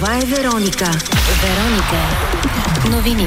Това е Вероника. Вероника. Новини.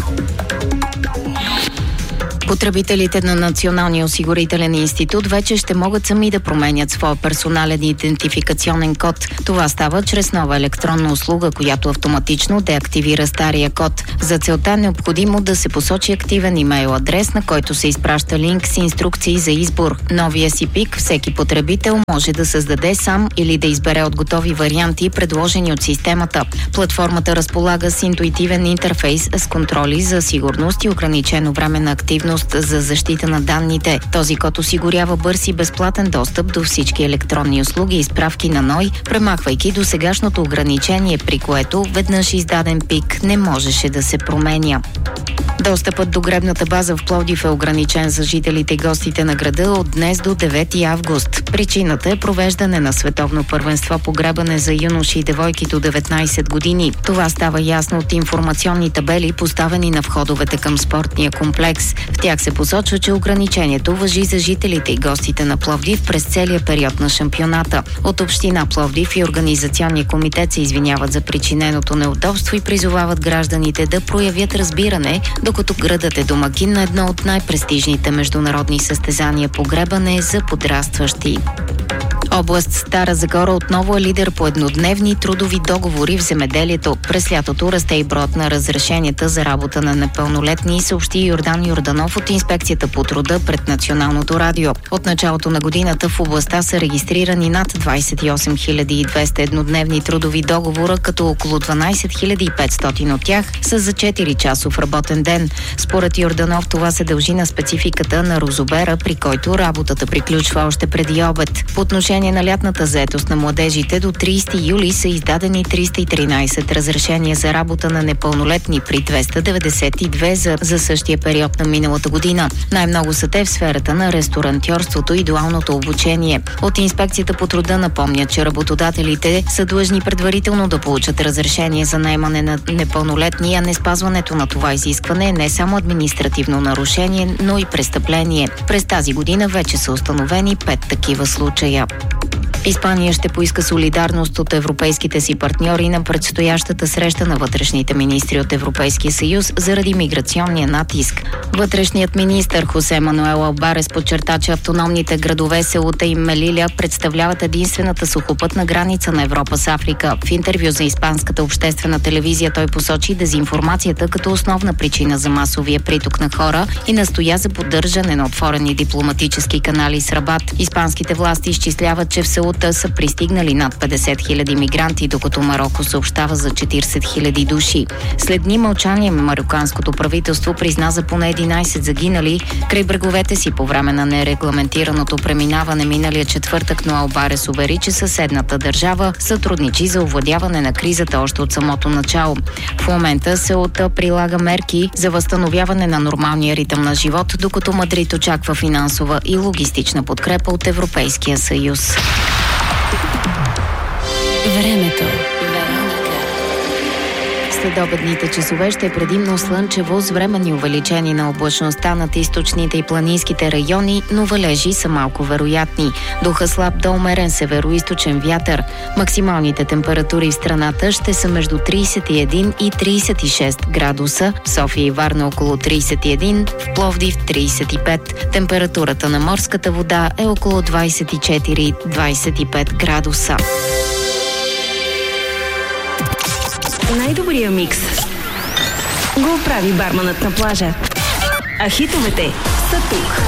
Потребителите на Националния осигурителен институт вече ще могат сами да променят своя персонален идентификационен код. Това става чрез нова електронна услуга, която автоматично деактивира стария код. За целта е необходимо да се посочи активен имейл адрес, на който се изпраща линк с инструкции за избор. Новия си ПИК всеки потребител може да създаде сам или да избере от готови варианти, предложени от системата. Платформата разполага с интуитивен интерфейс с контроли за сигурност и ограничено време на активност за защита на данните. Този код осигурява бърз и безплатен достъп до всички електронни услуги и справки на НОИ, премахвайки досегашното ограничение, при което веднъж издаден ПИК не можеше да се променя. Достъпът до гребната база в Пловдив е ограничен за жителите и гостите на града от днес до 9 август. Причината е провеждане на световно първенство по гребане за юноши и девойки до 19 години. Това става ясно от информационни табели, поставени на входовете към спортния комплекс. В тях се посочва, че ограничението важи за жителите и гостите на Пловдив през целия период на шампионата. От община Пловдив и организационния комитет се извиняват за причиненото неудобство и призовават гражданите да проявят разбиране, докато градът е домакин на едно от най-престижните международни състезания по гребане за подрастващи. Област Стара Загора отново е лидер по еднодневни трудови договори в земеделието. През лятото расте и броят на разрешенията за работа на непълнолетни, съобщи Йордан Йорданов от Инспекцията по труда пред Националното радио. От началото на годината в областта са регистрирани над 28 200 еднодневни трудови договора, като около 12 500 от тях са за 4-часов работен ден. Според Йорданов това се дължи на спецификата на розобера, при който работата приключва още преди обед. По отношение на лятната заетост на младежите до 30 юли са издадени 313 разрешения за работа на непълнолетни при 292 за същия период на миналата година. Най-много са те в сферата на ресторантьорството и дуалното обучение. От Инспекцията по труда напомнят, че работодателите са длъжни предварително да получат разрешение за наемане на непълнолетни, а не спазването на това изискване е не само административно нарушение, но и престъпление. През тази година вече са установени 5 такива случая. Испания ще поиска солидарност от европейските си партньори на предстоящата среща на вътрешните министри от Европейския съюз заради миграционния натиск. Вътрешният министър Хосе Мануел Албарес подчерта, че автономните градове Сеута и Мелиля представляват единствената сухопътна граница на Европа с Африка. В интервю за испанската обществена телевизия той посочи дезинформацията като основна причина за масовия приток на хора и настоя за поддържане на отворени дипломатически канали с Рабат. Испанските власти изчисляват, че в Сеута са пристигнали над 50 000 мигранти, докато Мароко съобщава за 40 000 души. След дни мълчание марокканското правителство призна за поне 11 загинали край бреговете си по време на нерегламентираното преминаване миналия четвъртък, но Албарес увери, че съседната държава сътрудничи за овладяване на кризата още от самото начало. В момента Сеута прилага мерки за възстановяване на нормалния ритъм на живот, докато Мадрид очаква финансова и логистична подкрепа от Европейския съюз. Времето. Следобедните часове ще е предимно слънчево с временни увеличени на облачността над източните и планинските райони, но валежи са малко вероятни. Духа слаб до умерен североизточен вятър. Максималните температури в страната ще са между 31 и 36 градуса. В София и Варна около 31, в Пловдив 35. Температурата на морската вода е около 24-25 градуса. Най-добрия микс го прави барманът на плажа. А хитовете са тук.